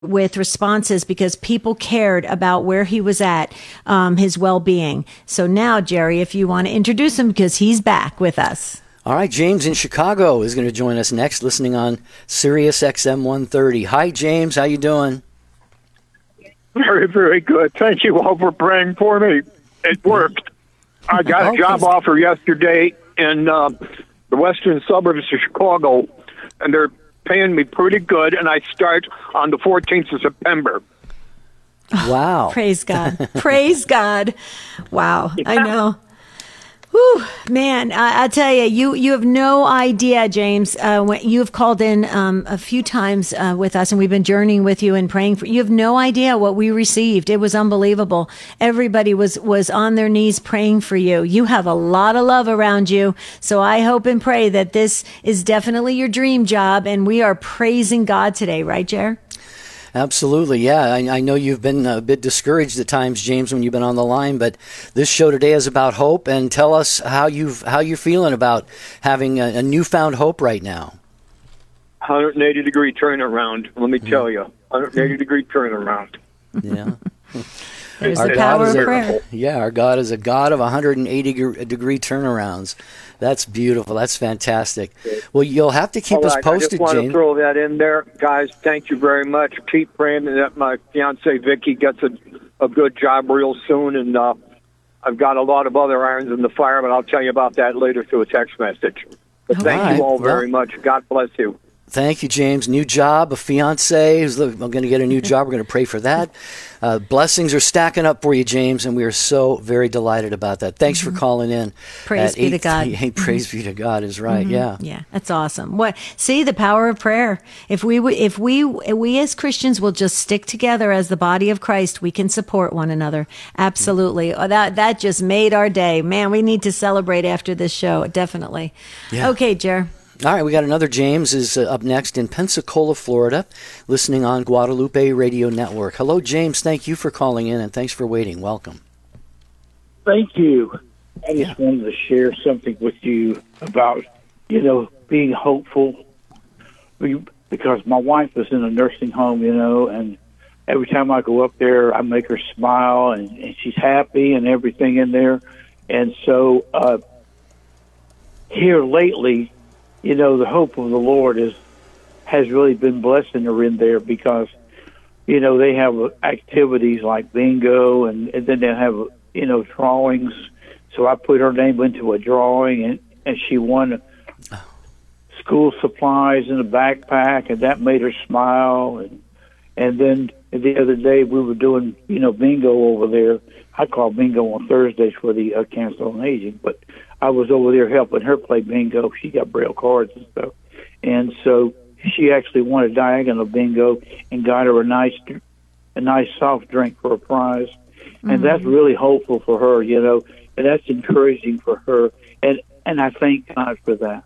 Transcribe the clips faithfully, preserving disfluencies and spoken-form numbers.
with responses because people cared about where he was at, um, his well-being. So now, Jerry, if you want to introduce him, because he's back with us. All right, James in Chicago is going to join us next, listening on Sirius X M one thirty. Hi, James. How you doing? Very, very good. Thank you all for praying for me. It worked. I got Oh, a job please. offer yesterday in uh, the western suburbs of Chicago, and they're paying me pretty good, and I start on the fourteenth of September. Wow. Praise God. Praise God. Wow. I know. Whew, man, I, I tell you, you, you have no idea, James, uh, when you have called in um, a few times uh, with us, and we've been journeying with you and praying for you. You have no idea what we received. It was unbelievable. Everybody was, was on their knees praying for you. You have a lot of love around you. So I hope and pray that this is definitely your dream job, and we are praising God today, right, Jer? Absolutely, yeah. I, I know you've been a bit discouraged at times, James, when you've been on the line, but this show today is about hope. And tell us how you've how you're feeling about having a, a newfound hope right now. one hundred eighty degree turnaround. Let me tell you, one hundred eighty degree turnaround. Yeah. There's Our the God power is of a- prayer. Yeah, our God is a God of one hundred eighty gr- degree turnarounds. That's beautiful. That's fantastic. Well, you'll have to keep All us right, I posted, just want to James. throw that in there. Guys, thank you very much. Keep praying that my fiance Vicky gets a, a good job real soon, and uh, I've got a lot of other irons in the fire, but I'll tell you about that later through a text message. But All thank right. you all very Well- much. God bless you. Thank you, James. New job, a fiance who's look, I'm going to get a new job. We're going to pray for that. Uh, blessings are stacking up for you, James, and we are so very delighted about that. Thanks for calling in. Praise at be to eight God. thirty-eight. Praise be to God is right. Yeah. Yeah, that's awesome. What? See the power of prayer. If we w- if we we as Christians will just stick together as the body of Christ, we can support one another. Absolutely. Oh, that that just made our day. Man, we need to celebrate after this show. Definitely. Yeah. Okay, Jer. All right, we got another James is uh, up next in Pensacola, Florida, listening on Guadalupe Radio Network. Hello, James. Thank you for calling in, and thanks for waiting. Welcome. Thank you. I just Yeah. wanted to share something with you about, you know, being hopeful. We, because my wife is in a nursing home, you know, and every time I go up there, I make her smile, and, and she's happy and everything in there. And so uh, here lately, you know, the hope of the Lord is has really been blessing her in there because, you know, they have activities like bingo, and, and then they have, you know, drawings. So I put her name into a drawing, and, and she won school supplies in a backpack, and that made her smile. And and then the other day we were doing, you know, bingo over there. I call bingo on Thursdays for the uh, Council on Aging, but I was over there helping her play bingo. She got braille cards and stuff. And so she actually won a diagonal bingo and got her a nice a nice soft drink for a prize. And Mm-hmm. that's really hopeful for her, you know, and that's encouraging for her. And and I thank God for that.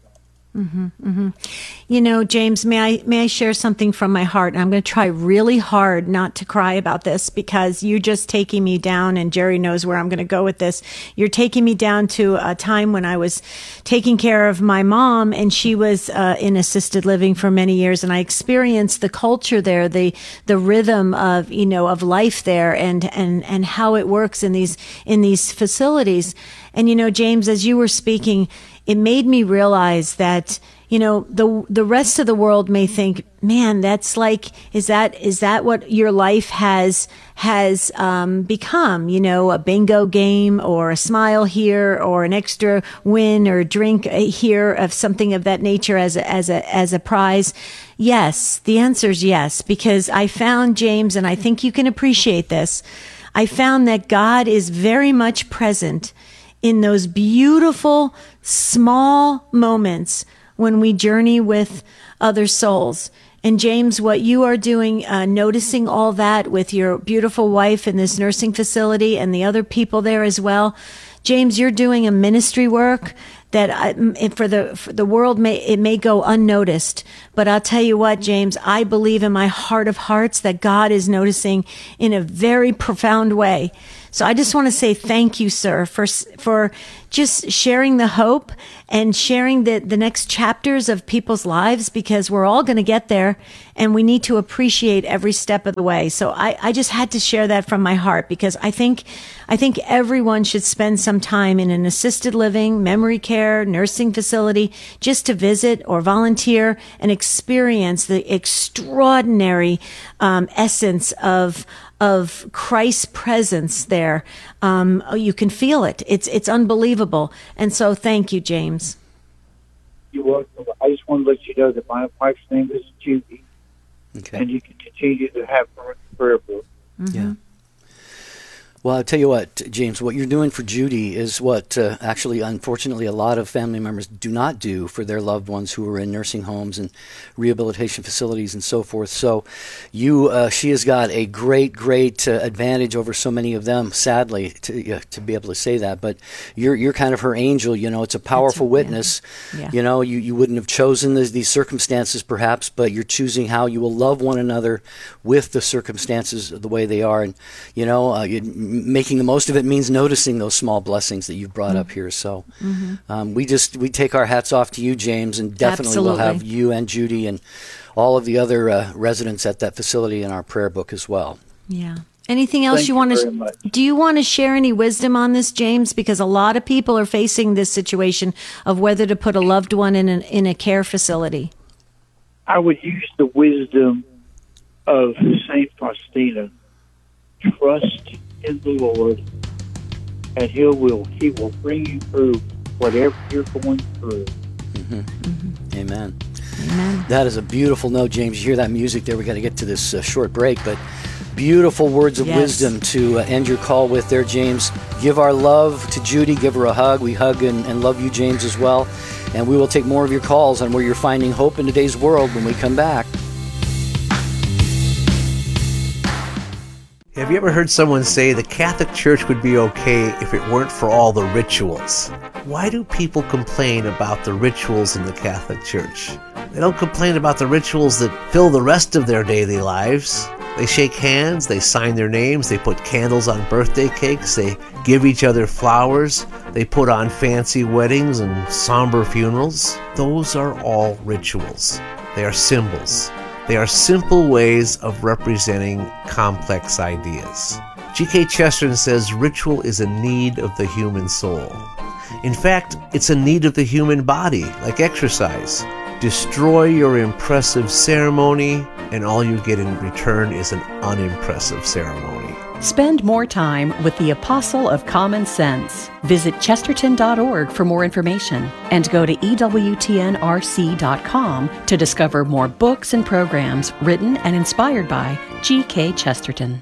You know, James, may I may I share something from my heart? And I'm going to try really hard not to cry about this because you're just taking me down, and Jerry knows where I'm going to go with this. You're taking me down to a time when I was taking care of my mom, and she was uh, in assisted living for many years, and I experienced the culture there, the the rhythm of you know of life there, and and and how it works in these in these facilities. And you know, James, as you were speaking, it made me realize that, you know, the the rest of the world may think, man, that's like, is that is that what your life has has um, become? You know, a bingo game or a smile here or an extra win or drink here of something of that nature as a, as a as a prize. Yes, the answer is yes, because I found, James, and I think you can appreciate this. I found that God is very much present in those beautiful, small moments when we journey with other souls. And James, what you are doing, uh, noticing all that with your beautiful wife in this nursing facility and the other people there as well. James, you're doing a ministry work that I, for the for the world may it may go unnoticed, but I'll tell you what, James, I believe in my heart of hearts that God is noticing in a very profound way. So I just want to say thank you, sir, for for just sharing the hope and sharing the, the next chapters of people's lives, because we're all going to get there and we need to appreciate every step of the way. So I, I just had to share that from my heart, because I think I think everyone should spend some time in an assisted living, memory care, nursing facility, just to visit or volunteer and experience the extraordinary um, essence of of Christ's presence there. Um, you can feel it. It's it's unbelievable. And so thank you, James. You're welcome. I just want to let you know that my wife's name is Judy. Okay. And you can continue to have her in the prayer book. Mm-hmm. Yeah. Well, I'll tell you what, James, what you're doing for Judy is what uh, actually, unfortunately, a lot of family members do not do for their loved ones who are in nursing homes and rehabilitation facilities and so forth. So you, uh, she has got a great, great uh, advantage over so many of them, sadly, to uh, to be able to say that. But you're you're kind of her angel. You know, it's a powerful That's, witness. Yeah. Yeah. You know, you, you wouldn't have chosen this, these circumstances perhaps, but you're choosing how you will love one another with the circumstances the way they are. And, you know, uh, you making the most of it means noticing those small blessings that you've brought mm-hmm. up here. So mm-hmm. um, we just we take our hats off to you, James, and definitely Absolutely. we'll have you and Judy and all of the other uh, residents at that facility in our prayer book as well. Yeah. Anything else Thank you, you want very to? much. Do you want to share any wisdom on this, James? Because a lot of people are facing this situation of whether to put a loved one in an, in a care facility. I would use the wisdom of Saint Faustina. Trust in the Lord, and He will He will bring you through whatever you're going through. Mm-hmm. Mm-hmm. Amen. Amen. That is a beautiful note, James. You hear that music there? We got to get to this uh, short break, but beautiful words of Yes. wisdom to uh, end your call with there, James. Give our love to Judy. Give her a hug. We hug and, and love you, James, as well. And we will take more of your calls on where you're finding hope in today's world when we come back. Have you ever heard someone say the Catholic Church would be okay if it weren't for all the rituals? Why do people complain about the rituals in the Catholic Church? They don't complain about the rituals that fill the rest of their daily lives. They shake hands, they sign their names, they put candles on birthday cakes, they give each other flowers, they put on fancy weddings and somber funerals. Those are all rituals. They are symbols. They are simple ways of representing complex ideas. G K Chesterton says ritual is a need of the human soul. In fact, it's a need of the human body, like exercise. Destroy your impressive ceremony, and all you get in return is an unimpressive ceremony. Spend more time with the Apostle of Common Sense. Visit chesterton dot org for more information and go to E W T N R C dot com to discover more books and programs written and inspired by G K Chesterton.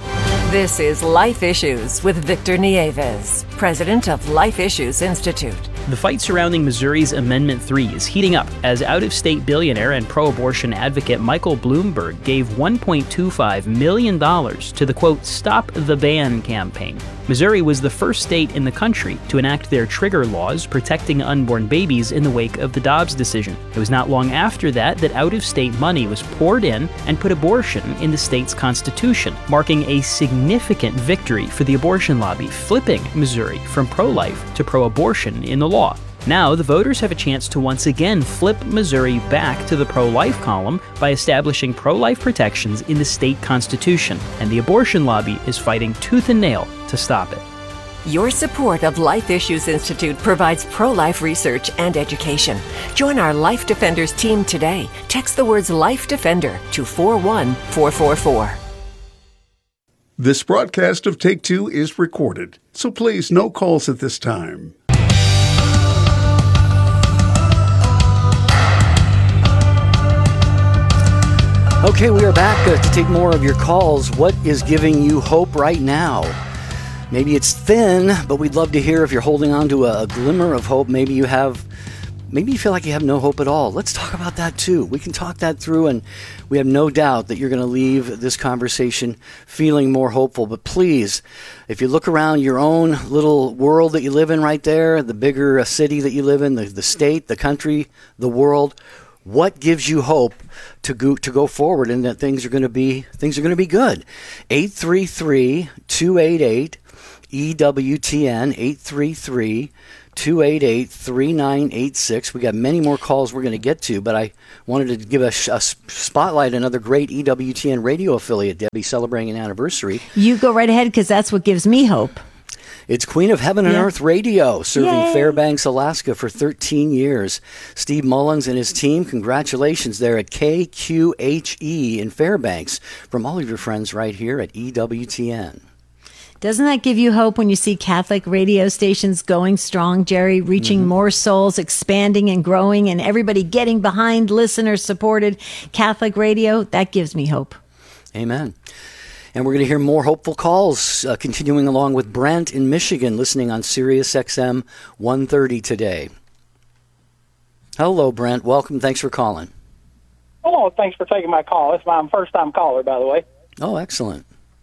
This is Life Issues with Victor Nieves, president of Life Issues Institute. The fight surrounding Missouri's Amendment three is heating up as out-of-state billionaire and pro-abortion advocate Michael Bloomberg gave one point two five million dollars to the, quote, Stop the Ban campaign. Missouri was the first state in the country to enact their trigger laws protecting unborn babies in the wake of the Dobbs decision. It was not long after that that out-of-state money was poured in and put abortion in the state's constitution, marking a significant victory for the abortion lobby, flipping Missouri from pro-life to pro-abortion in the law. Now, the voters have a chance to once again flip Missouri back to the pro-life column by establishing pro-life protections in the state constitution, and the abortion lobby is fighting tooth and nail to stop it. Your support of Life Issues Institute provides pro-life research and education. Join our Life Defenders team today. Text the words Life Defender to four one four four four. This broadcast of Take Two is recorded, so please no calls at this time. Okay, we are back uh, to take more of your calls. What is giving you hope right now? Maybe it's thin, but we'd love to hear if you're holding on to a, a glimmer of hope. Maybe you have, maybe you feel like you have no hope at all. Let's talk about that too. We can talk that through, and we have no doubt that you're going to leave this conversation feeling more hopeful. But please, if you look around your own little world that you live in right there, the bigger uh, city that you live in, the, the state, the country, the world, what gives you hope to go to go forward and that things are going to be things are going to be good? eight three three, two eight eight, E W T N, eight three three, two eight eight, three nine eight six. We got many more calls we're going to get to, but I wanted to give a, a spotlight another great E W T N radio affiliate, Debbie, celebrating an anniversary. You go right ahead, because that's what gives me hope. It's Queen of Heaven and Yeah. Earth Radio, serving Yay. Fairbanks, Alaska for thirteen years. Steve Mullins and his team, congratulations there at K Q H E in Fairbanks from all of your friends right here at E W T N. Doesn't that give you hope when you see Catholic radio stations going strong, Jerry, reaching mm-hmm. more souls, expanding and growing, and everybody getting behind listener-supported Catholic radio? That gives me hope. Amen. And we're going to hear more hopeful calls, uh, continuing along with Brent in Michigan, listening on Sirius X M one thirty today. Hello, Brent. Welcome. Thanks for calling. Oh, thanks for taking my call. It's my first-time caller, by the way. Oh, excellent.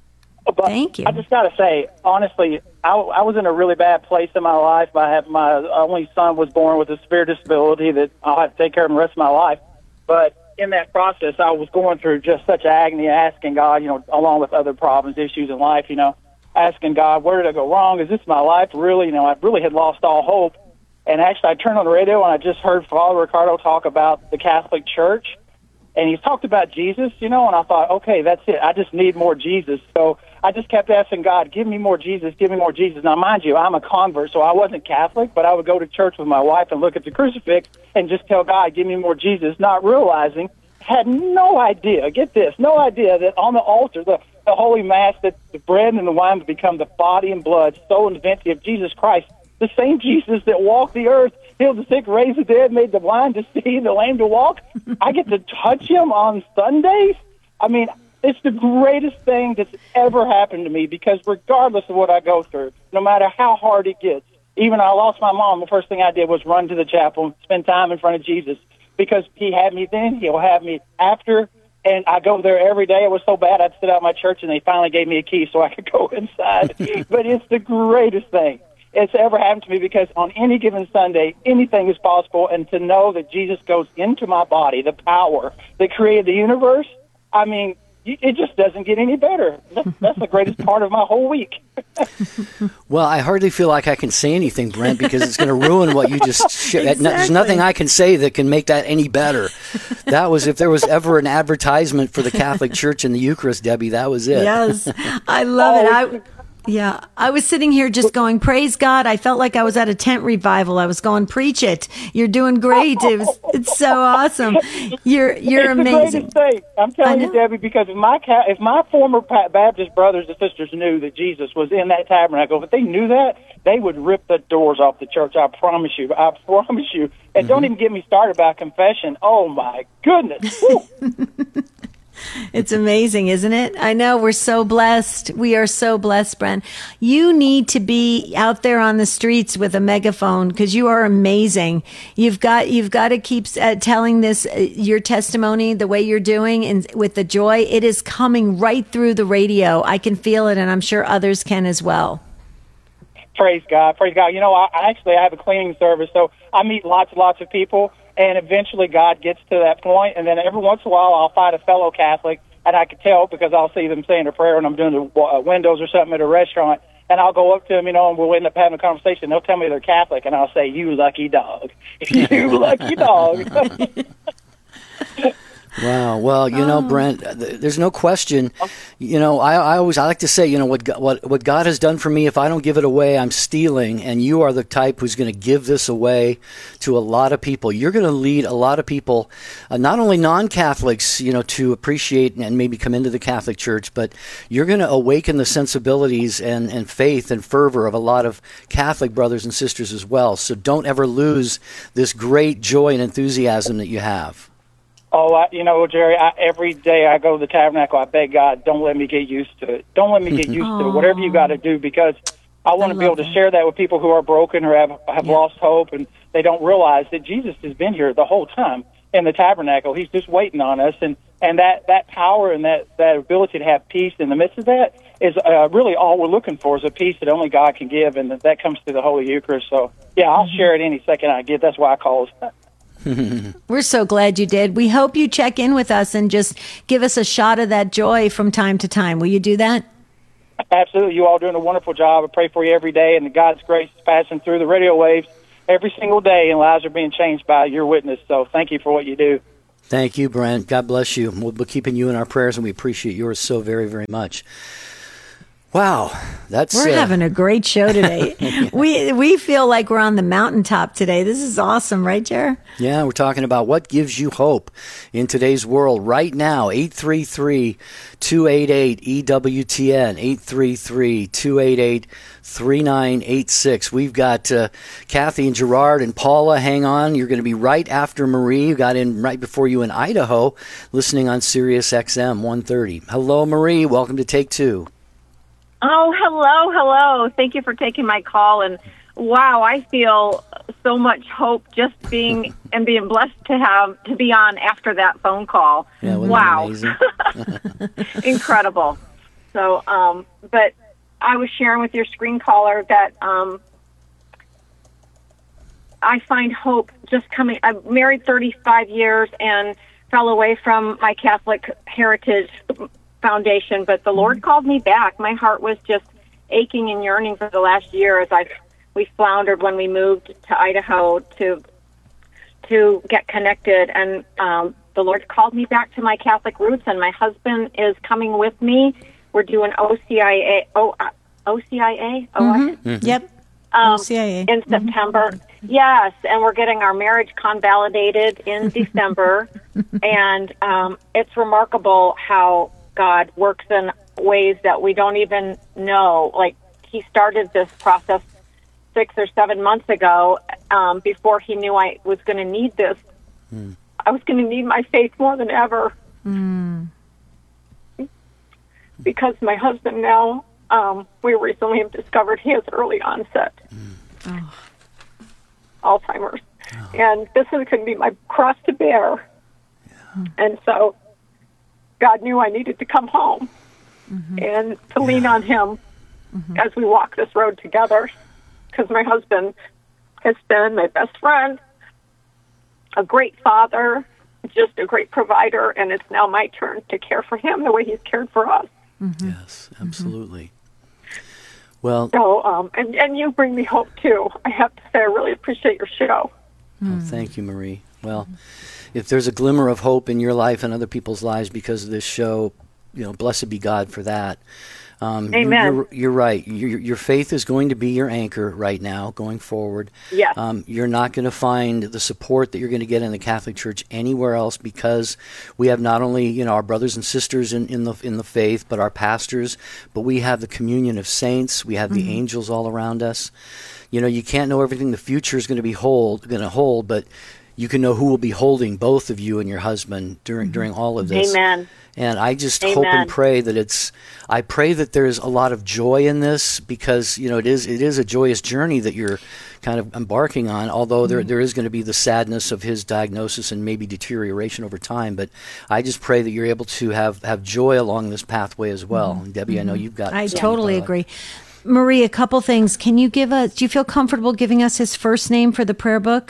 But Thank you. I just got to say, honestly, I, I was in a really bad place in my life. I have my only son was born with a severe disability that I'll have to take care of him the rest of my life. But in that process, I was going through just such agony, asking God, you know, along with other problems, issues in life, you know, asking God, where did I go wrong? Is this my life? Really, you know, I really had lost all hope. And actually, I turned on the radio and I just heard Father Ricardo talk about the Catholic Church. And he talked about Jesus, you know, and I thought, okay, that's it. I just need more Jesus. So I just kept asking God, give me more Jesus, give me more Jesus. Now, mind you, I'm a convert, so I wasn't Catholic, but I would go to church with my wife and look at the crucifix and just tell God, give me more Jesus, not realizing, had no idea, get this, no idea that on the altar, the, the Holy Mass, that the bread and the wine would become the body and blood, soul and divinity of Jesus Christ, the same Jesus that walked the earth, healed the sick, raised the dead, made the blind to see, the lame to walk. I get to touch him on Sundays. I mean, it's the greatest thing that's ever happened to me, because regardless of what I go through, no matter how hard it gets, even I lost my mom, the first thing I did was run to the chapel and spend time in front of Jesus, because he had me then, he'll have me after, and I go there every day. It was so bad I'd sit out my church, and they finally gave me a key so I could go inside. But it's the greatest thing it's ever happened to me, because on any given Sunday, anything is possible, and to know that Jesus goes into my body, the power that created the universe, I mean, it just doesn't get any better. That's, that's the greatest part of my whole week. Well, I hardly feel like I can say anything, Brent, because it's going to ruin what you just shared. Exactly. There's nothing I can say that can make that any better. That was, if there was ever an advertisement for the Catholic Church and the Eucharist, Debbie, that was it. Yes, I love it. I, yeah, I was sitting here just going, praise God. I felt like I was at a tent revival. I was going, preach it. You're doing great. It was, it's so awesome. You're you're it's amazing. The greatest thing. I'm telling you, Debbie, because if my if my former Baptist brothers and sisters knew that Jesus was in that tabernacle, if they knew that, they would rip the doors off the church. I promise you. I promise you. And mm-hmm. don't even get me started about confession. Oh, my goodness. It's amazing, isn't it? I know, we're so blessed. We are so blessed, Brent. You need to be out there on the streets with a megaphone, because you are amazing. You've got you've got to keep uh, telling this uh, your testimony the way you're doing, and with the joy. It is coming right through the radio. I can feel it, and I'm sure others can as well. Praise God, praise God. You know, I actually I have a cleaning service, so I meet lots and lots of people. And eventually God gets to that point, and then every once in a while I'll find a fellow Catholic, and I can tell because I'll see them saying a prayer when I'm doing the uh, windows or something at a restaurant, and I'll go up to them, you know, and we'll end up having a conversation. They'll tell me they're Catholic, and I'll say, you lucky dog. You lucky dog. Wow. Well, you know, Brent, there's no question. You know, I, I always I like to say, you know, what God, what what God has done for me, if I don't give it away, I'm stealing. And you are the type who's going to give this away to a lot of people. You're going to lead a lot of people, uh, not only non-Catholics, you know, to appreciate and maybe come into the Catholic Church, but you're going to awaken the sensibilities and, and faith and fervor of a lot of Catholic brothers and sisters as well. So don't ever lose this great joy and enthusiasm that you have. Oh, I, you know, Jerry, I, every day I go to the tabernacle, I beg God, don't let me get used to it. Don't let me get used to it, whatever you got to do, because I want to be able to share that with people who are broken or have, have yeah. lost hope, and they don't realize that Jesus has been here the whole time in the tabernacle. He's just waiting on us, and, and that, that power and that, that ability to have peace in the midst of that is uh, really all we're looking for, is a peace that only God can give, and that, that comes through the Holy Eucharist. So, yeah, I'll mm-hmm. share it any second I get. That's why I call it. We're so glad you did. We hope you check in with us and just give us a shot of that joy from time to time. Will you do that? Absolutely. You all doing a wonderful job. I pray for you every day, and God's grace is passing through the radio waves every single day, and lives are being changed by your witness. So thank you for what you do. Thank you, Brent. God bless you. We'll be keeping you in our prayers, and we appreciate yours so very, very much. Wow, that's we're uh, having a great show today. we we feel like we're on the mountaintop today. This is awesome, right, Jer? Yeah, we're talking about what gives you hope in today's world right now. eight three three, two eight eight, E W T N, eight three three, two eight eight, three nine eight six. We've got uh, Kathy and Gerard and Paula. Hang on. You're going to be right after Marie. You got in right before you in Idaho, listening on Sirius X M one thirty. Hello, Marie. Welcome to Take Two. Oh, hello, hello. Thank you for taking my call. And wow, I feel so much hope just being and being blessed to have to be on after that phone call. Yeah, wasn't wow. that amazing? Incredible. So, um, but I was sharing with your screen caller that um, I find hope just coming. I'm married thirty-five years and fell away from my Catholic heritage foundation, but the Lord called me back. My heart was just aching and yearning for the last year as I we floundered when we moved to Idaho to to get connected, and um, the Lord called me back to my Catholic roots. And my husband is coming with me. We're doing O C I A. O C I A. Mm-hmm. Mm-hmm. Yep. Um, O C I A in September. Mm-hmm. Yes, and we're getting our marriage convalidated in December, and um, it's remarkable how God works in ways that we don't even know. Like, he started this process six or seven months ago um, before he knew I was going to need this. Mm. I was going to need my faith more than ever. Mm. Because my husband now, um, we recently have discovered he has early onset mm. oh. Alzheimer's. Oh. And this is going to be my cross to bear. Yeah. And so God knew I needed to come home mm-hmm. and to yeah. lean on him mm-hmm. as we walk this road together, because my husband has been my best friend, a great father, just a great provider, and it's now my turn to care for him the way he's cared for us. Mm-hmm. Yes, absolutely. Mm-hmm. Well, so um, and and you bring me hope too. I have to say, I really appreciate your show. Oh, thank you, Marie. Well, if there's a glimmer of hope in your life and other people's lives because of this show, you know, blessed be God for that. Um, Amen. You're, you're right. Your, your faith is going to be your anchor right now going forward. Yes. Um, you're not going to find the support that you're going to get in the Catholic Church anywhere else, because we have not only, you know, our brothers and sisters in, in the in the faith, but our pastors, but we have the communion of saints. We have mm-hmm. the angels all around us. You know, you can't know everything the future is going to be hold going to hold, but you can know who will be holding both of you and your husband during during all of this. Amen. And I just Amen. hope and pray that it's, I pray that there's a lot of joy in this, because, you know, it is it is a joyous journey that you're kind of embarking on, although mm-hmm. there there is going to be the sadness of his diagnosis and maybe deterioration over time. But I just pray that you're able to have, have joy along this pathway as well. Mm-hmm. And Debbie, mm-hmm. I know you've got... I totally agree. Marie, a couple things. Can you give us, do you feel comfortable giving us his first name for the prayer book?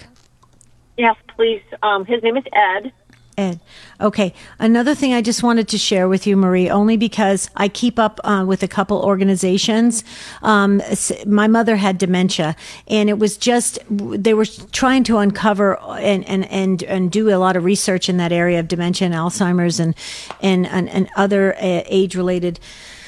Yes, please. Um, his name is Ed. Ed. Okay. Another thing I just wanted to share with you, Marie, only because I keep up uh, with a couple organizations. Um, my mother had dementia, and it was just, they were trying to uncover and, and, and, and do a lot of research in that area of dementia and Alzheimer's and, and, and, and other uh, age-related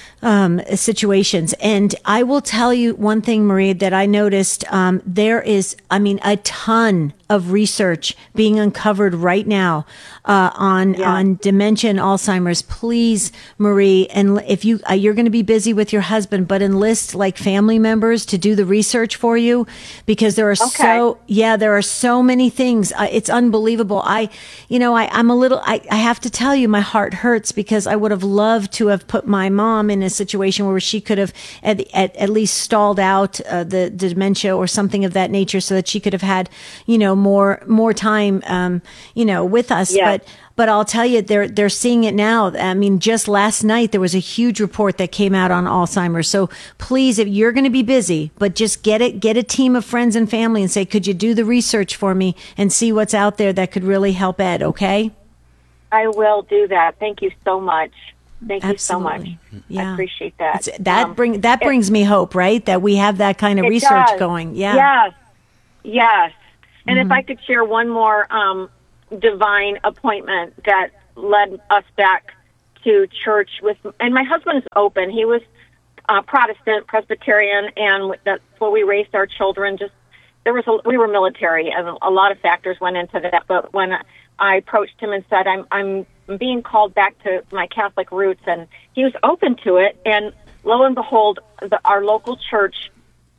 um, situations. And I will tell you one thing, Marie, that I noticed, um, there is, I mean, a ton of research being uncovered right now uh, on yeah. on dementia and Alzheimer's. Please, Marie, and if you uh, you're going to be busy with your husband, but enlist like family members to do the research for you, because there are okay. so yeah there are so many things. Uh, it's unbelievable. I you know I I'm a little I, I have to tell you, my heart hurts, because I would have loved to have put my mom in a situation where she could have at at, at least stalled out uh, the, the dementia or something of that nature, so that she could have had you know more more time um you know with us. Yeah. But but I'll tell you, they're they're seeing it now. I mean, just last night there was a huge report that came out on Alzheimer's. So please, if you're going to be busy, but just get it get a team of friends and family and say, could you do the research for me and see what's out there that could really help Ed? Okay. I will do that. Thank you so much. Thank you so much. Absolutely. Yeah. I appreciate that. It's- that Um, bring that it- brings me hope, right? That we have that kind of It research does. going. Yeah. Yes. Yes. And Mhm. if I could share one more um, divine appointment that led us back to church with, and my husband's open. He was uh, Protestant, Presbyterian, and that's where we raised our children. Just there was a, we were military, and a lot of factors went into that. But when I approached him and said, "I'm I'm being called back to my Catholic roots," and he was open to it, and lo and behold, the, our local church,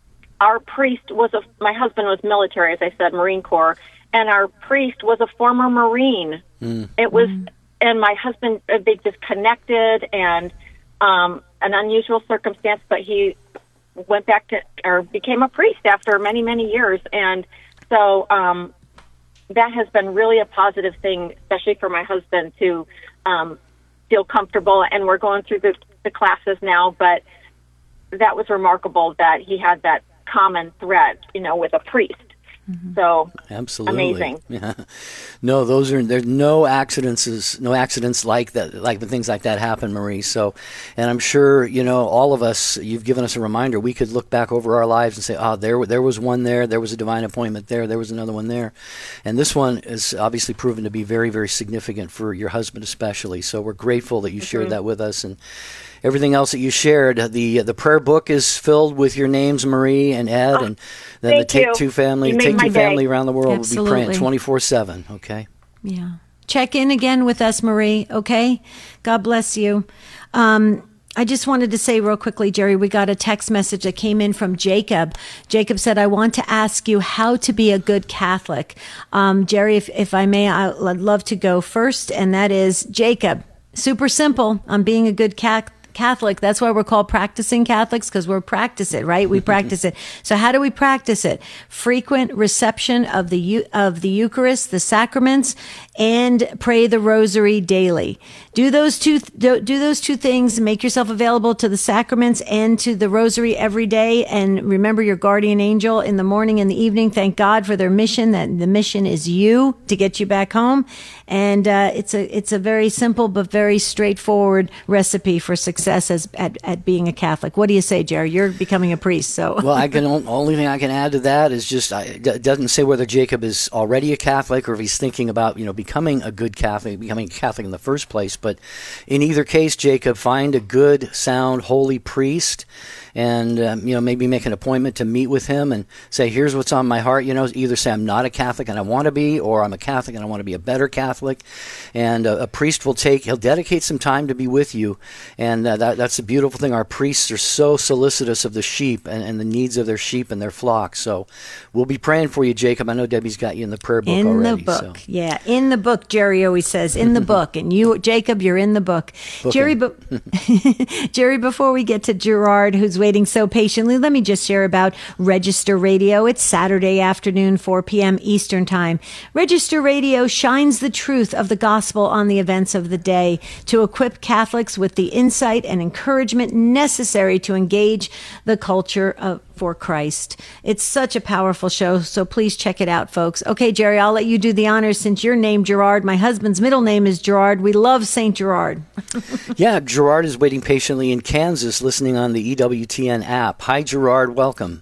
our priest was a, my husband was military, as I said, Marine Corps, and our priest was a former Marine. Mm. It was, and my husband, uh, they just connected, and um, an unusual circumstance, but he went back to, or became a priest after many, many years, and so um, that has been really a positive thing, especially for my husband to um, feel comfortable, and we're going through the, the classes now, but that was remarkable that he had that common thread, you know, with a priest. Mm-hmm. So absolutely amazing. Yeah. No, those are there's no accidents, no accidents like that, like when things like that happen, Marie. So, and I'm sure you know all of us. You've given us a reminder. We could look back over our lives and say, "Oh, there, there was one there. There was a divine appointment there. There was another one there," and this one is obviously proven to be very, very significant for your husband, especially. So we're grateful that you shared Mm-hmm. that with us and. Everything else that you shared, the the prayer book is filled with your names, Marie and Ed, Oh, and then the thank you. Take Two family, You made Take my Two family day. around the world will be praying Absolutely. twenty-four seven. Okay. Yeah. Check in again with us, Marie. Okay. God bless you. Um, I just wanted to say real quickly, Jerry, we got a text message that came in from Jacob. Jacob said, I want to ask you how to be a good Catholic. Um, Jerry, if, if I may, I- I'd love to go first. And that is Jacob. Super simple on being a good Catholic. Catholic. That's why we're called practicing Catholics, because we're practice it, right? We practice it. So how do we practice it? Frequent reception of the Eu- of the Eucharist, the sacraments, and pray the Rosary daily. Do those two do, do those two things. Make yourself available to the sacraments and to the Rosary every day. And remember your guardian angel in the morning and the evening. Thank God for their mission. That the mission is you to get you back home. And uh, it's a it's a very simple but very straightforward recipe for success as at, at being a Catholic. What do you say, Jerry? You're becoming a priest, so Well, I can only thing I can add to that is just I, it doesn't say whether Jacob is already a Catholic or if he's thinking about you know becoming a good Catholic, becoming a Catholic in the first place. But in either case, Jacob, find a good, sound, holy priest. And um, you know, maybe make an appointment to meet with him and say, "Here's what's on my heart." You know, either say, "I'm not a Catholic and I want to be," or "I'm a Catholic and I want to be a better Catholic." And uh, a priest will take, he'll dedicate some time to be with you, and uh, that, that's the beautiful thing. Our priests are so solicitous of the sheep and, and the needs of their sheep and their flock. So we'll be praying for you, Jacob. I know Debbie's got you in the prayer book in already. the book, So. yeah, in the book. Jerry always says, "In the book," and you, Jacob, you're in the book. Booking. Jerry, but Jerry, before we get to Gerard, who's waiting so patiently, let me just share about Register Radio. It's Saturday afternoon, four p.m. Eastern Time. Register Radio shines the truth of the gospel on the events of the day to equip Catholics with the insight and encouragement necessary to engage the culture of for Christ. It's such a powerful show, so please check it out, folks. Okay, Jerry, I'll let you do the honors since you're named Gerard. My husband's middle name is Gerard. We love Saint Gerard. Yeah, Gerard is waiting patiently in Kansas, listening on the E W T N app. Hi, Gerard. Welcome.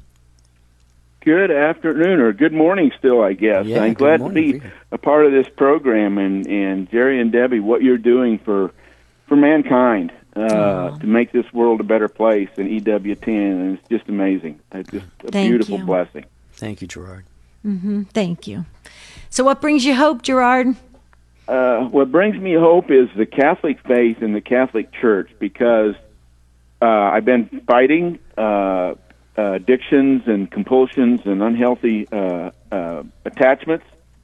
Good afternoon, or good morning still, I guess. Yeah, I'm good glad to morning. be a part of this program, and, and Jerry and Debbie, what you're doing for for mankind uh, to make this world a better place in E W T N, and it's just amazing. It's just a Thank beautiful you. blessing. Thank you, Gerard. Mm-hmm. Thank you. So what brings you hope, Gerard? Uh, what brings me hope is the Catholic faith and the Catholic Church, because uh, I've been fighting uh, uh, addictions and compulsions and unhealthy uh, uh, attachments,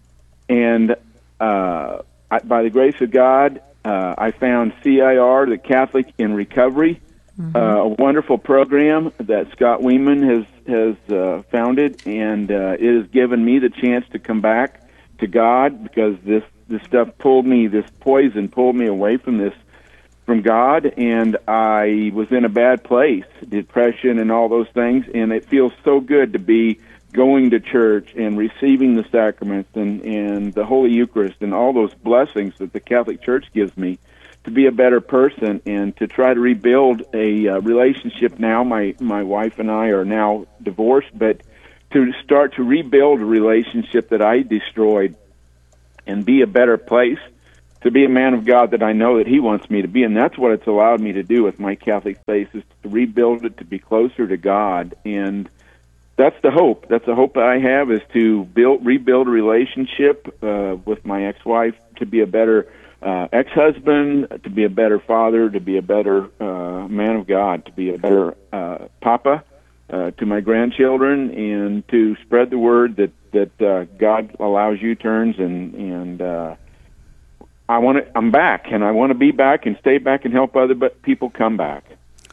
and uh, I, by the grace of God, uh, I found C I R, the Catholic in Recovery, mm-hmm. uh, a wonderful program that Scott Weeman has has uh, founded, and uh, it has given me the chance to come back to God, because this this stuff pulled me, this poison pulled me away from this, from God, and I was in a bad place, depression and all those things, and it feels so good to be going to church and receiving the sacraments and, and the Holy Eucharist and all those blessings that the Catholic Church gives me, to be a better person and to try to rebuild a uh, relationship. Now my my wife and I are now divorced, but to start to rebuild a relationship that I destroyed and be a better place, to be a man of God that I know that He wants me to be. And that's what it's allowed me to do with my Catholic faith, is to rebuild it, to be closer to God. And that's the hope. That's the hope that I have, is to build, rebuild a relationship uh, with my ex-wife, to be a better uh, ex-husband, to be a better father, to be a better uh, man of God, to be a better uh, papa uh, to my grandchildren, and to spread the word that, that uh, God allows U-turns, and, and uh, I want to, I'm back, and I want to be back and stay back and help other people come back.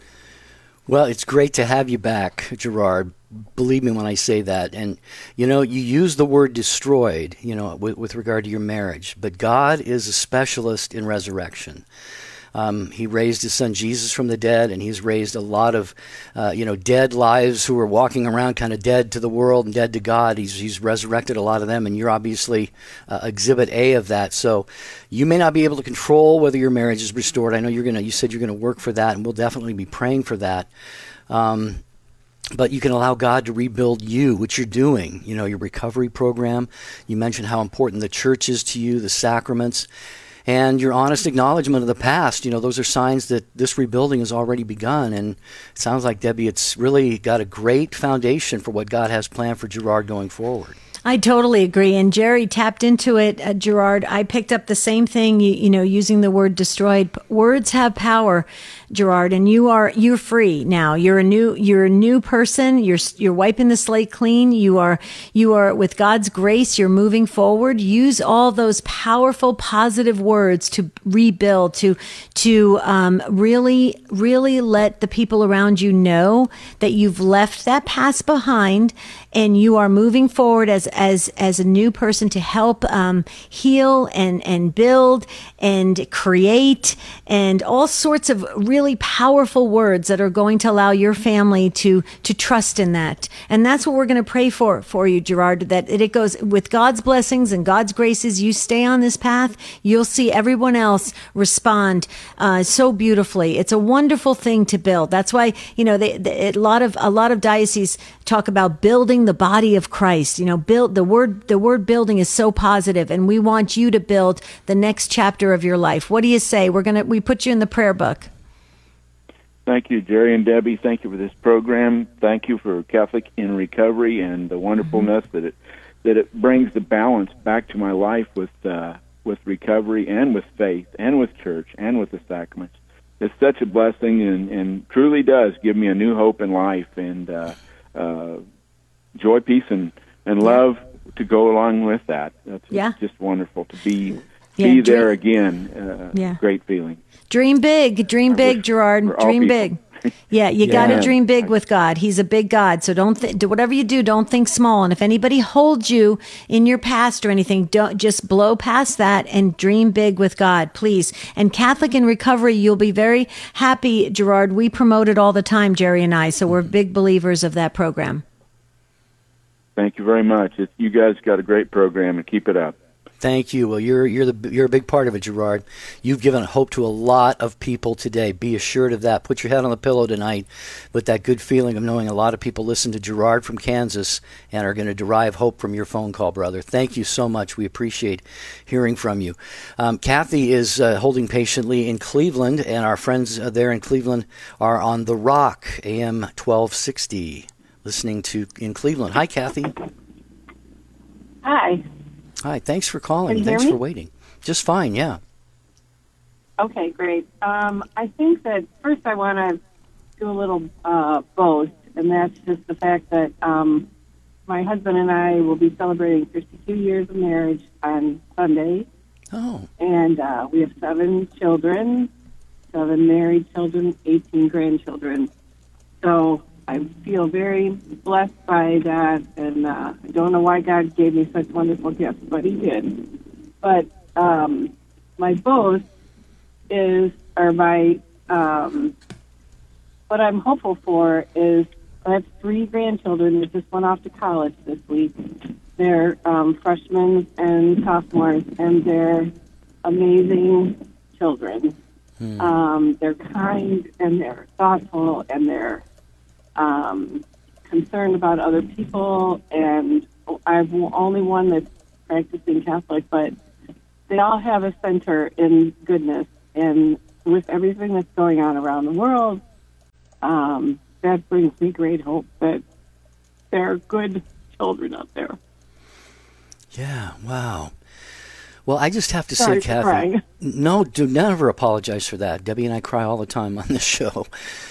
Well, it's great to have you back, Gerard. Believe me when I say that. And, you know, you use the word destroyed, you know, with, with regard to your marriage. But God is a specialist in resurrection. Um, he raised his son Jesus from the dead, and he's raised a lot of, uh, you know, dead lives who are walking around kind of dead to the world and dead to God. He's he's resurrected a lot of them, and you're obviously uh, exhibit A of that. So you may not be able to control whether your marriage is restored. I know you're gonna. You said you're gonna work for that, and we'll definitely be praying for that. Um, But you can allow God to rebuild you, which you're doing. You know, your recovery program. You mentioned how important the church is to you, the sacraments, and your honest acknowledgement of the past. You know, those are signs that this rebuilding has already begun. And it sounds like, Debbie, it's really got a great foundation for what God has planned for Gerard going forward. I totally agree. And Jerry tapped into it, uh, Gerard. I picked up the same thing, you, you know, using the word destroyed. Words have power, Gerard, and you are, you're free now. You're a new, you're a new person. You're, you're wiping the slate clean. You are, you are, with God's grace, you're moving forward. Use all those powerful, positive words to rebuild, to, to, um, really, really let the people around you know that you've left that past behind and you are moving forward as, as, as a new person to help, um, heal and, and build and create and all sorts of really really powerful words that are going to allow your family to to trust in that. And that's what we're going to pray for for you, Gerard, that it goes with God's blessings and God's graces. You stay on this path, you'll see everyone else respond uh, so beautifully. It's a wonderful thing to build. That's why, you know, they, they, a lot of a lot of dioceses talk about building the body of Christ. You know, build the word the word building is so positive, and we want you to build the next chapter of your life. What do you say? We're gonna we put you in the prayer book. Thank you, Jerry and Debbie. Thank you for this program. Thank you for Catholic in Recovery and the wonderfulness mm-hmm. that it that it brings the balance back to my life with uh, with recovery and with faith and with church and with the sacraments. It's such a blessing, and, and truly does give me a new hope in life, and uh, uh, joy, peace, and, and love to go along with that. That's yeah. just wonderful to be yeah, be there dream. again. Uh, yeah. Great feeling. Dream big, dream big, Gerard. Dream big. Yeah, you yeah. got to dream big with God. He's a big God. So don't th- do whatever you do, don't think small. And if anybody holds you in your past or anything, don't just blow past that and dream big with God, please. And Catholic in Recovery, you'll be very happy, Gerard. We promote it all the time, Jerry and I. So we're big believers of that program. Thank you very much. It's, you guys got a great program, and keep it up. Thank you. Well, you're you're the you're a big part of it, Gerard. You've given hope to a lot of people today. Be assured of that. Put your head on the pillow tonight with that good feeling of knowing a lot of people listen to Gerard from Kansas and are going to derive hope from your phone call, brother. Thank you so much. We appreciate hearing from you. Um, Kathy is uh, holding patiently in Cleveland, and our friends uh, there in Cleveland are on The Rock, A M twelve sixty, listening to in Cleveland. Hi, Kathy. Hi. Hi, thanks for calling. Can you Thanks hear me? for waiting. Just fine, yeah. Okay, great. Um, I think that first I want to do a little uh, boast, and that's just the fact that um, my husband and I will be celebrating fifty-two years of marriage on Sunday. Oh. And uh, we have seven children, seven married children, eighteen grandchildren. So I feel very blessed by that, and uh, I don't know why God gave me such wonderful gifts, but He did. But um, my boast is, or my, um, what I'm hopeful for is I have three grandchildren that just went off to college this week. They're um, freshmen and sophomores, and they're amazing children. Mm. Um, they're kind and they're thoughtful and they're um, concerned about other people. And I'm only one that's practicing Catholic, but they all have a center in goodness. And with everything that's going on around the world, um, that brings me great hope that there are good children out there. Yeah, wow. Well, I just have to Sorry say, Kathy, crying. no, do never apologize for that. Debbie and I cry all the time on this show.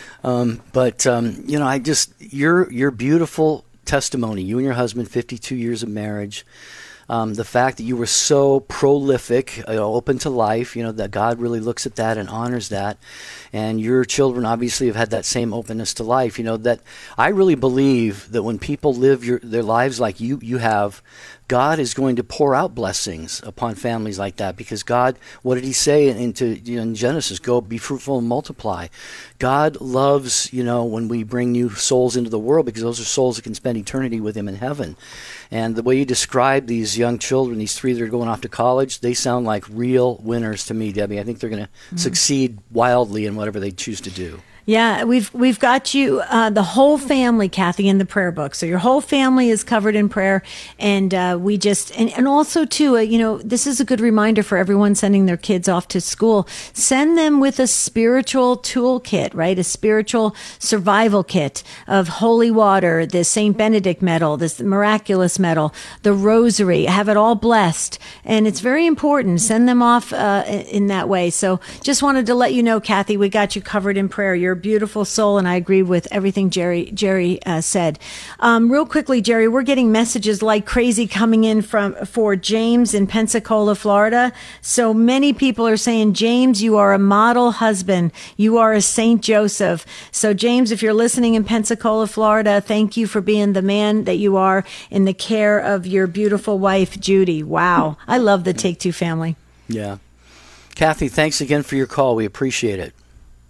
Um, but, um, you know, I just, your, your beautiful testimony, you and your husband, fifty-two years of marriage, um, the fact that you were so prolific, you know, open to life, you know, that God really looks at that and honors that. And your children obviously have had that same openness to life. You know, that I really believe that when people live your, their lives like you, you have, God is going to pour out blessings upon families like that, because God, what did he say into, you know, in Genesis? Go be fruitful and multiply. God loves, you know, when we bring new souls into the world, because those are souls that can spend eternity with him in heaven. And the way you describe these young children, these three that are going off to college, they sound like real winners to me, Debbie. I think they're going to mm-hmm. succeed wildly in whatever they choose to do. Yeah, we've we've got you, uh, the whole family, Kathy, in the prayer book. So your whole family is covered in prayer, and uh, we just and, and also too, uh, you know, this is a good reminder for everyone sending their kids off to school. Send them with a spiritual toolkit, right? A spiritual survival kit of holy water, the Saint Benedict medal, this miraculous medal, the rosary. Have it all blessed, and it's very important. Send them off uh, in that way. So just wanted to let you know, Kathy, we got you covered in prayer. You're a beautiful soul, and I agree with everything Jerry Jerry uh, said. Um, real quickly, Jerry, we're getting messages like crazy coming in from for James in Pensacola, Florida. So many people are saying, James, you are a model husband. You are a Saint Joseph. So James, if you're listening in Pensacola, Florida, thank you for being the man that you are in the care of your beautiful wife, Judy. Wow. I love the Take Two family. Yeah. Kathy, thanks again for your call. We appreciate it.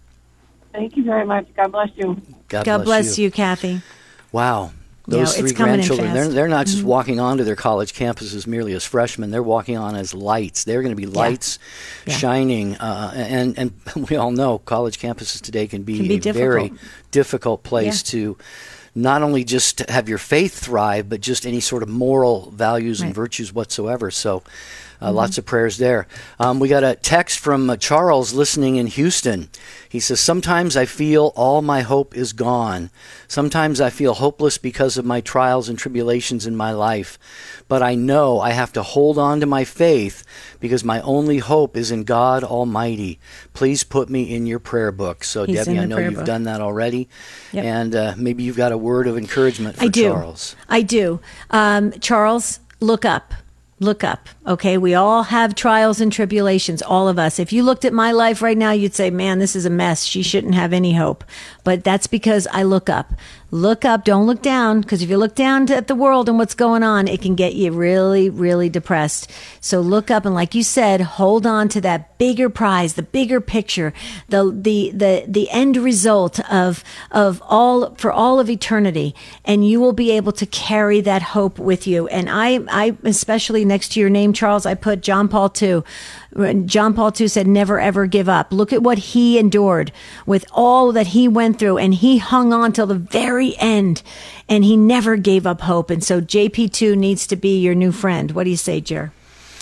Thank you very much. God bless you. God, God bless, bless you. you, Kathy. Wow. Those yeah, three grandchildren, they're, they're not just mm-hmm. walking onto their college campuses merely as freshmen. They're walking on as lights. They're going to be lights yeah. Yeah. shining. Uh, and, and we all know college campuses today can be, can be a difficult. very difficult place yeah. to not only just have your faith thrive, but just any sort of moral values right. and virtues whatsoever. So Uh, mm-hmm. lots of prayers there. Um, we got a text from uh, Charles listening in Houston. He says, sometimes I feel all my hope is gone. Sometimes I feel hopeless because of my trials and tribulations in my life. But I know I have to hold on to my faith because my only hope is in God Almighty. Please put me in your prayer book. So, He's Debbie, I know you've book. done that already. Yep. And uh, maybe you've got a word of encouragement for I do. Charles. I do. Um, Charles, look up. Look up, okay? We all have trials and tribulations, all of us. If you looked at my life right now, you'd say, man, this is a mess. She shouldn't have any hope. But that's because I look up. Look up, don't look down, because if you look down at the world and what's going on, it can get you really, really depressed. So look up, and like you said, hold on to that bigger prize, the bigger picture, the the the the end result of of all for all of eternity, and you will be able to carry that hope with you. And I I especially next to your name, Charles, I put John Paul the Second. John Paul the Second said, never, ever give up. Look at what he endured with all that he went through, and he hung on till the very end, and he never gave up hope. And so J P two needs to be your new friend. What do you say, Jer?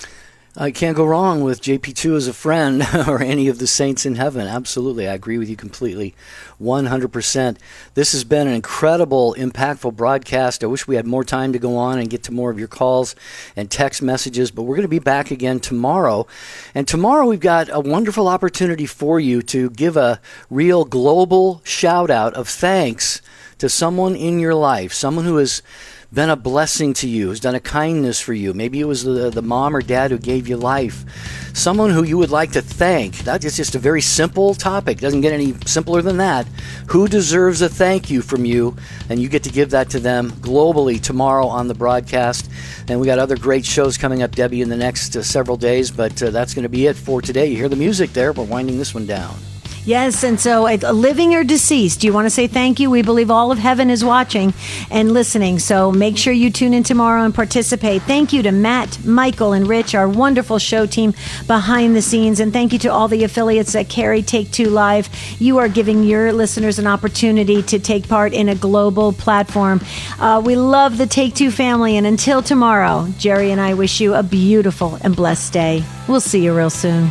I can't go wrong with J P two as a friend or any of the saints in heaven. Absolutely. I agree with you completely. one hundred percent. This has been an incredible, impactful broadcast. I wish we had more time to go on and get to more of your calls and text messages, but we're going to be back again tomorrow. And tomorrow we've got a wonderful opportunity for you to give a real global shout out of thanks to someone in your life, someone who has been a blessing to you, has done a kindness for you. Maybe it was the, the mom or dad who gave you life. Someone who you would like to thank. That is just a very simple topic. Doesn't get any simpler than that. Who deserves a thank you from you? And you get to give that to them globally tomorrow on the broadcast. And we got other great shows coming up, Debbie, in the next uh, several days. But uh, that's going to be it for today. You hear the music there. We're winding this one down. Yes, and so uh, living or deceased, you want to say thank you? We believe all of heaven is watching and listening, so make sure you tune in tomorrow and participate. Thank you to Matt, Michael, and Rich, our wonderful show team behind the scenes, and thank you to all the affiliates that carry Take Two Live. You are giving your listeners an opportunity to take part in a global platform. Uh, we love the Take Two family, and until tomorrow, Jerry and I wish you a beautiful and blessed day. We'll see you real soon.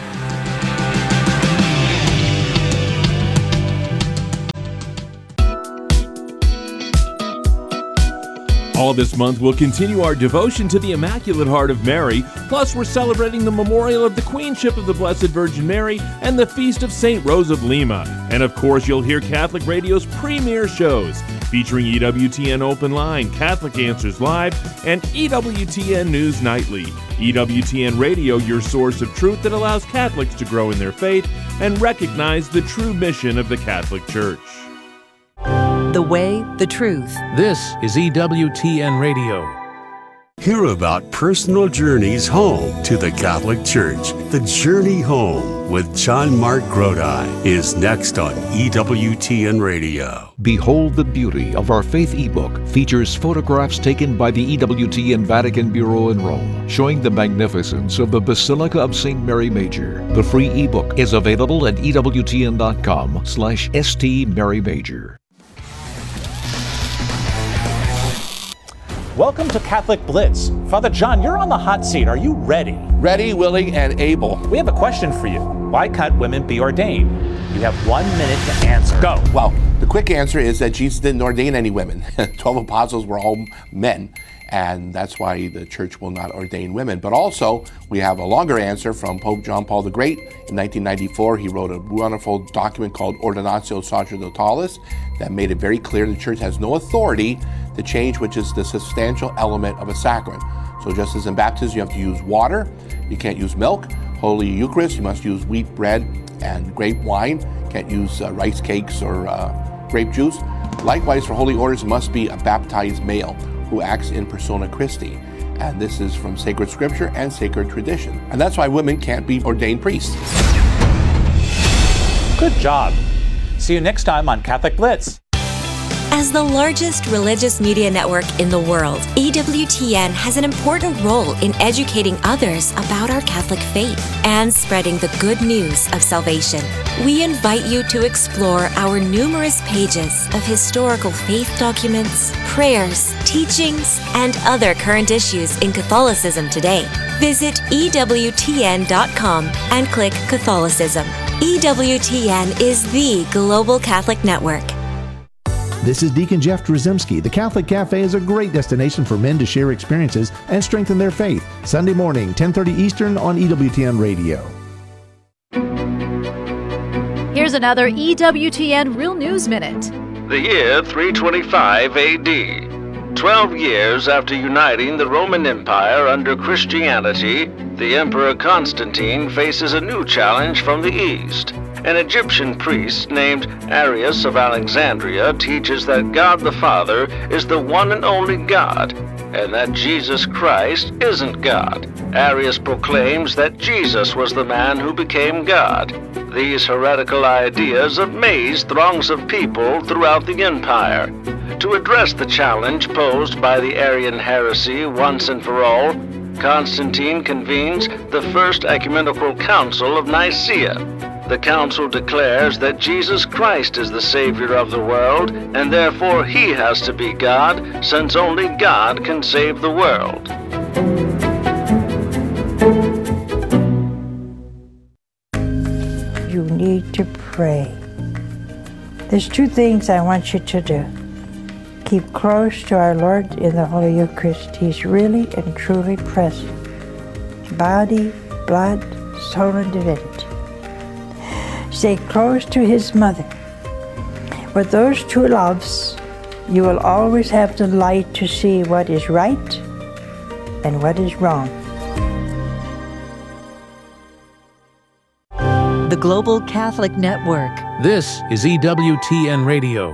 All this month, we'll continue our devotion to the Immaculate Heart of Mary. Plus, we're celebrating the memorial of the Queenship of the Blessed Virgin Mary and the Feast of Saint Rose of Lima. And of course, you'll hear Catholic Radio's premier shows featuring E W T N Open Line, Catholic Answers Live, and E W T N News Nightly. E W T N Radio, your source of truth that allows Catholics to grow in their faith and recognize the true mission of the Catholic Church. The way, the truth. This is E W T N Radio. Hear about personal journeys home to the Catholic Church. The Journey Home with John Mark Grodi is next on E W T N Radio. Behold the Beauty of Our Faith ebook features photographs taken by the E W T N Vatican Bureau in Rome, showing the magnificence of the Basilica of Saint Mary Major. The free ebook is available at E W T N dot com slash S T Mary Major. Welcome to Catholic Blitz. Father John, you're on the hot seat. Are you ready? Ready, willing, and able. We have a question for you. Why can't women be ordained? You have one minute to answer. Go. Well, the quick answer is that Jesus didn't ordain any women. Twelve apostles were all men, and that's why the church will not ordain women. But also, we have a longer answer from Pope John Paul the Great. In nineteen ninety-four, he wrote a wonderful document called Ordinatio Sacerdotalis that made it very clear the church has no authority to change which is the substantial element of a sacrament. So just as in baptism, you have to use water, you can't use milk. Holy Eucharist, you must use wheat bread and grape wine. You can't use uh, rice cakes or uh, grape juice. Likewise, for holy orders, it must be a baptized male who acts in persona Christi. And this is from sacred scripture and sacred tradition. And that's why women can't be ordained priests. Good job. See you next time on Catholic Blitz. As the largest religious media network in the world, E W T N has an important role in educating others about our Catholic faith and spreading the good news of salvation. We invite you to explore our numerous pages of historical faith documents, prayers, teachings, and other current issues in Catholicism today. Visit E W T N dot com and click Catholicism. E W T N is the global Catholic network. This is Deacon Jeff Drzymski. The Catholic Cafe is a great destination for men to share experiences and strengthen their faith. Sunday morning, ten thirty Eastern on E W T N Radio. Here's another E W T N Real News Minute. The year three twenty-five A D. Twelve years after uniting the Roman Empire under Christianity, the Emperor Constantine faces a new challenge from the East. An Egyptian priest named Arius of Alexandria teaches that God the Father is the one and only God, and that Jesus Christ isn't God. Arius proclaims that Jesus was the man who became God. These heretical ideas amazed throngs of people throughout the empire. To address the challenge posed by the Arian heresy once and for all, Constantine convenes the First Ecumenical Council of Nicaea. The council declares that Jesus Christ is the Savior of the world, and therefore he has to be God, since only God can save the world. You need to pray. There's two things I want you to do. Keep close to our Lord in the Holy Eucharist. He's really and truly present. Body, blood, soul, and divinity. Stay close to his mother. With those two loves, you will always have the light to see what is right and what is wrong. The Global Catholic Network. This is E W T N Radio.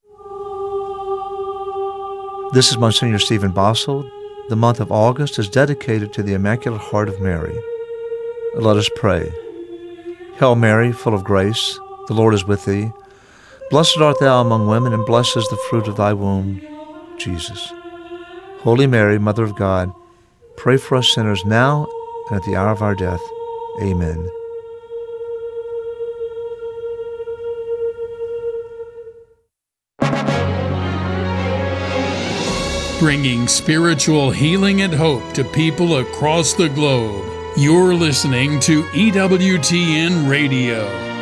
This is Monsignor Stephen Bossel. The month of August is dedicated to the Immaculate Heart of Mary. Let us pray. Hail Mary, full of grace, the Lord is with thee. Blessed art thou among women, and blessed is the fruit of thy womb, Jesus. Holy Mary, Mother of God, pray for us sinners now and at the hour of our death. Amen. Bringing spiritual healing and hope to people across the globe. You're listening to E W T N Radio.